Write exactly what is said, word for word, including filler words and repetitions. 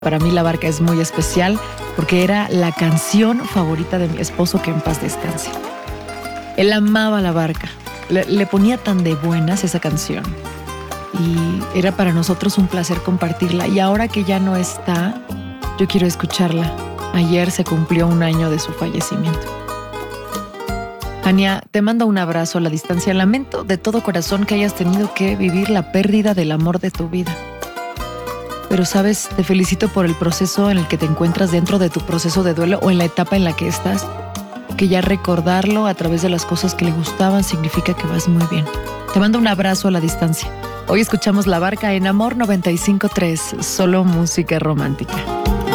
Para mí La Barca es muy especial porque era la canción favorita de mi esposo, que en paz descanse. Él amaba La Barca, le, le ponía tan de buenas esa canción y era para nosotros un placer compartirla. Y ahora que ya no está, yo quiero escucharla. Ayer se cumplió un año de su fallecimiento. Ania, te mando un abrazo a la distancia. Lamento de todo corazón que hayas tenido que vivir la pérdida del amor de tu vida. Pero sabes, te felicito por el proceso en el que te encuentras dentro de tu proceso de duelo o en la etapa en la que estás, que ya recordarlo a través de las cosas que le gustaban significa que vas muy bien. Te mando un abrazo a la distancia. Hoy escuchamos La Barca en Amor noventa y cinco punto tres, solo música romántica.